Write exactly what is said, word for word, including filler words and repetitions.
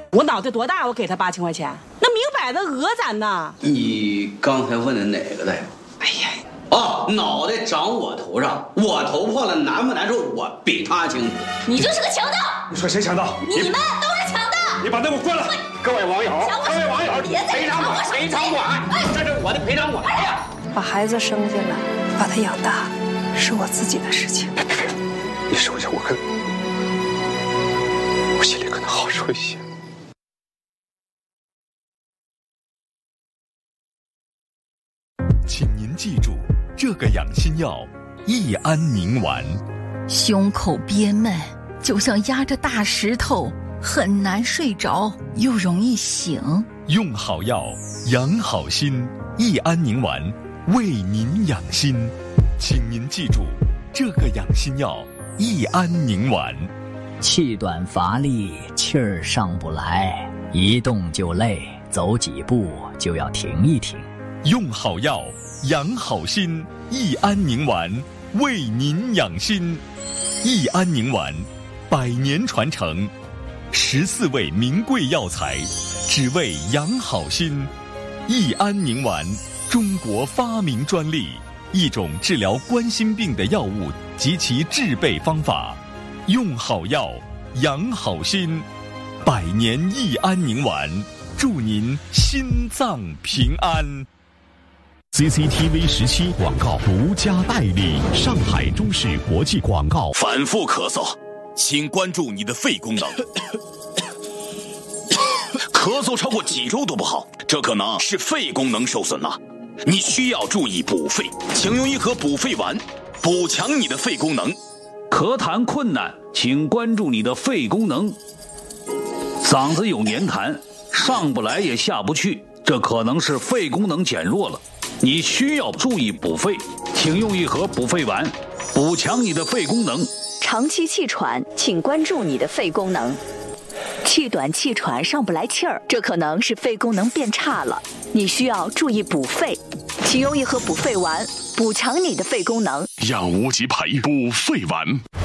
我脑袋多大，我给他八千块钱，那明摆着讹咱呢。 你刚才问的哪个大夫？ 哎呀， 哦，脑袋长我头上，我头破了难不难受，我比他清楚。 你就是个强盗！ 你说谁强盗？ 你们都是强盗！ 你把那给我关了！ 各位网友，各位网友， 别赔偿款，赔偿款，这是我的赔偿款呀！ 把孩子生下来，把他养大，是我自己的事情。 别别别，你说一下，我可我心里可能好受一些。 请您记住，这个养心药益安宁丸。 胸口憋闷，就像压着大石头，很难睡着，又容易醒。 用好药，养好心。益安宁丸为您养心，请您记住，这个养心药益安宁丸。 气短乏力，气儿上不来，一动就累，走几步就要停一停。 用好药，养好心。益安宁丸为您养心。益安宁丸，百年传承，十四味名贵药材，只为养好心。益安宁丸，中国发明专利，一种治疗冠心病的药物及其制备方法。用好药，养好心。百年益安宁丸，祝您心脏平安。 C C T V 十七广告独家代理，上海中视国际广告。 反复咳嗽，请关注你的肺功能。咳嗽超过几周都不好，这可能是肺功能受损了。你需要注意补肺，请用一盒补肺丸，补强你的肺功能。 咳痰困难，请关注你的肺功能。嗓子有黏痰，上不来也下不去，这可能是肺功能减弱了。你需要注意补肺，请用一盒补肺丸，补强你的肺功能。 长期气喘，请关注你的肺功能。气短气喘上不来气儿，这可能是肺功能变差了，你需要注意补肺，请用一盒补肺丸，补强你的肺功能。 让无极培补肺丸。